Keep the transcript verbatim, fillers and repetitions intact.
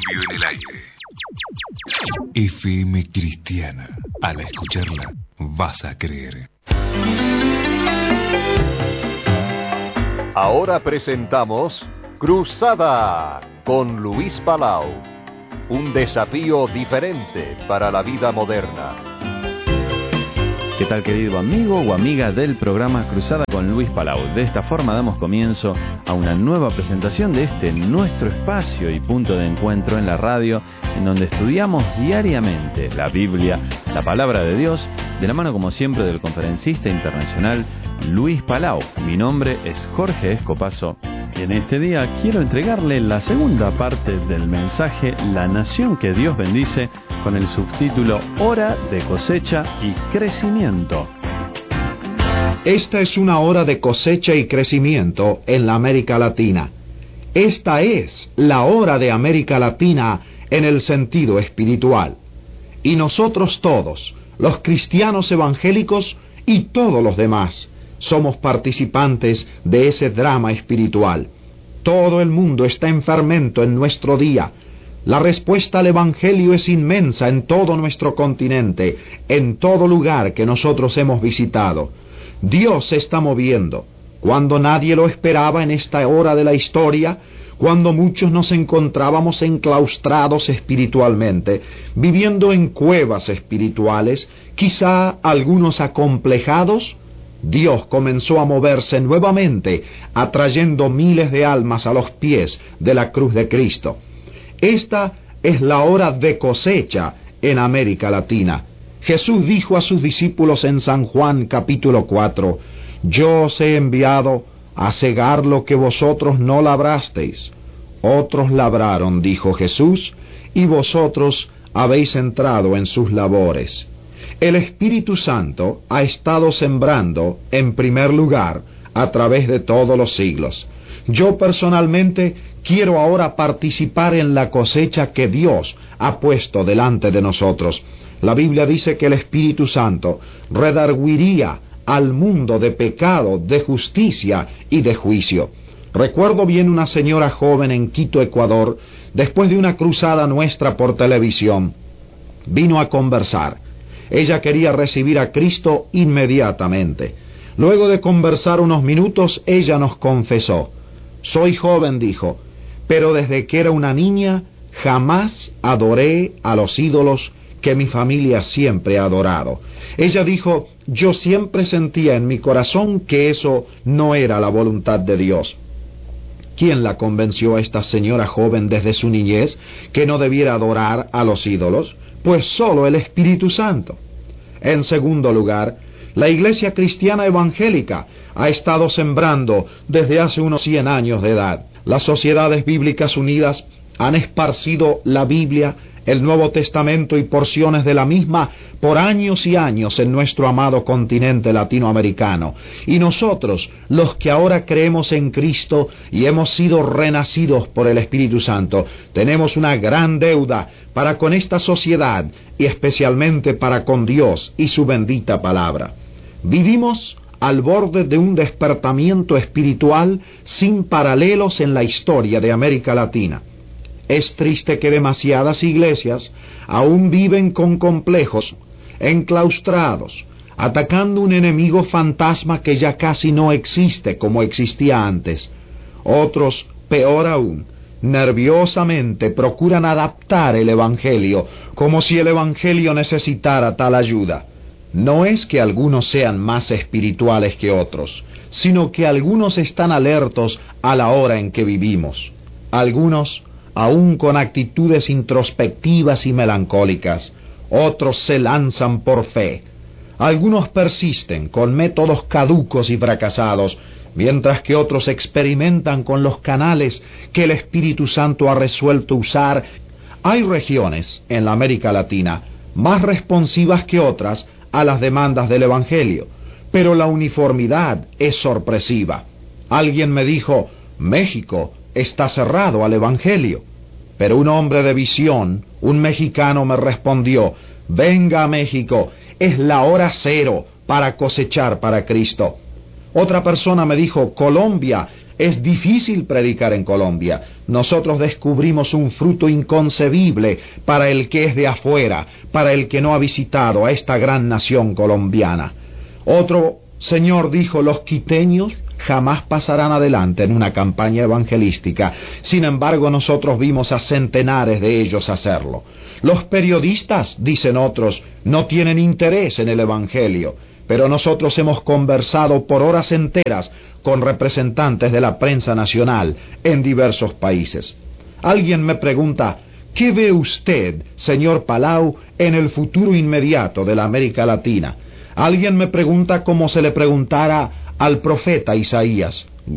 Evangelio en el aire. F M Cristiana. Al escucharla, vas a creer. Ahora presentamos Cruzada con Luis Palau. Un desafío diferente para la vida moderna. ¿Qué tal, querido amigo o amiga del programa Cruzada con Luis Palau? De esta forma damos comienzo a una nueva presentación de este nuestro espacio y punto de encuentro en la radio, en donde estudiamos diariamente la Biblia, la palabra de Dios, de la mano como siempre del conferencista internacional Luis Palau. Mi nombre es Jorge Escopazo. En este día quiero entregarle la segunda parte del mensaje La Nación que Dios bendice, con el subtítulo Hora de cosecha y crecimiento. Esta es una hora de cosecha y crecimiento en la América Latina. Esta es la hora de América Latina en el sentido espiritual. Y nosotros todos, los cristianos evangélicos y todos los demás, somos participantes de ese drama espiritual. Todo el mundo está en fermento en nuestro día. La respuesta al Evangelio es inmensa en todo nuestro continente, en todo lugar que nosotros hemos visitado. Dios se está moviendo. Cuando nadie lo esperaba en esta hora de la historia, cuando muchos nos encontrábamos enclaustrados espiritualmente, viviendo en cuevas espirituales, quizá algunos acomplejados, Dios comenzó a moverse nuevamente, atrayendo miles de almas a los pies de la cruz de Cristo. Esta es la hora de cosecha en América Latina. Jesús dijo a sus discípulos en San Juan capítulo cuatro, «Yo os he enviado a segar lo que vosotros no labrasteis. Otros labraron», dijo Jesús, «y vosotros habéis entrado en sus labores». El Espíritu Santo ha estado sembrando, en primer lugar, a través de todos los siglos. Yo personalmente quiero ahora participar en la cosecha que Dios ha puesto delante de nosotros. La Biblia dice que el Espíritu Santo redarguiría al mundo de pecado, de justicia y de juicio. Recuerdo bien una señora joven en Quito, Ecuador, después de una cruzada nuestra por televisión. Vino a conversar. Ella quería recibir a Cristo inmediatamente. Luego de conversar unos minutos, ella nos confesó. «Soy joven», dijo, «pero desde que era una niña jamás adoré a los ídolos que mi familia siempre ha adorado». Ella dijo, «Yo siempre sentía en mi corazón que eso no era la voluntad de Dios». ¿Quién la convenció a esta señora joven desde su niñez que no debiera adorar a los ídolos? Pues solo el Espíritu Santo. En segundo lugar, la Iglesia Cristiana Evangélica ha estado sembrando desde hace unos cien años de edad. Las Sociedades Bíblicas Unidas han esparcido la Biblia, el Nuevo Testamento y porciones de la misma por años y años en nuestro amado continente latinoamericano. Y nosotros, los que ahora creemos en Cristo y hemos sido renacidos por el Espíritu Santo, tenemos una gran deuda para con esta sociedad y especialmente para con Dios y su bendita palabra. Vivimos al borde de un despertamiento espiritual sin paralelos en la historia de América Latina. Es triste que demasiadas iglesias aún viven con complejos, enclaustrados, atacando un enemigo fantasma que ya casi no existe como existía antes. Otros, peor aún, nerviosamente procuran adaptar el Evangelio, como si el Evangelio necesitara tal ayuda. No es que algunos sean más espirituales que otros, sino que algunos están alertos a la hora en que vivimos. Algunos aún con actitudes introspectivas y melancólicas, otros se lanzan por fe. Algunos persisten con métodos caducos y fracasados, mientras que otros experimentan con los canales que el Espíritu Santo ha resuelto usar. Hay regiones en la América Latina más responsivas que otras a las demandas del Evangelio, pero la uniformidad es sorpresiva. Alguien me dijo, México está cerrado al Evangelio. Pero un hombre de visión, un mexicano, me respondió, venga a México, es la hora cero para cosechar para Cristo. Otra persona me dijo, Colombia es difícil predicar en Colombia. Nosotros descubrimos un fruto inconcebible para el que es de afuera, para el que no ha visitado a esta gran nación colombiana. Otro señor dijo, los quiteños jamás pasarán adelante en una campaña evangelística. Sin embargo, nosotros vimos a centenares de ellos hacerlo. Los periodistas, dicen otros, no tienen interés en el evangelio, pero nosotros hemos conversado por horas enteras con representantes de la prensa nacional en diversos países. Alguien me pregunta, ¿qué ve usted, señor Palau, en el futuro inmediato de la América Latina? Alguien me pregunta como se le preguntara al profeta Isaías,